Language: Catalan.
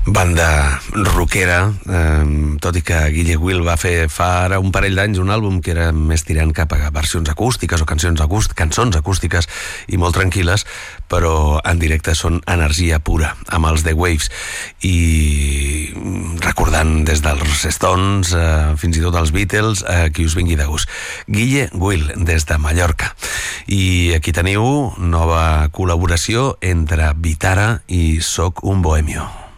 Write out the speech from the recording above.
Banda rockera, tot i que Guille Will va fer fa ara un parell d'anys un àlbum que era més tirant cap a versions acústiques o cançons acústiques i molt tranquil·les, però en directe són energia pura, amb els The Waves, i recordant des dels Stones fins i tot els Beatles, qui us vingui de gust. Guille Will, des de Mallorca. I aquí teniu nova col·laboració entre Vitara i Soc un Bohemio.